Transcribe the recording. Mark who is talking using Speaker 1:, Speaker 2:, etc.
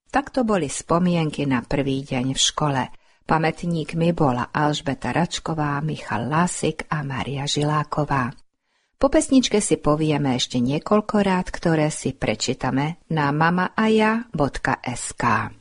Speaker 1: Tak to boli spomienky na prvý deň v škole. Pamätníkmi bola Alžbeta Račková, Michal Lásik a Mária Žiláková. Po pesničke si povieme ešte niekoľko rád, ktoré si prečítame na mamaaja.sk.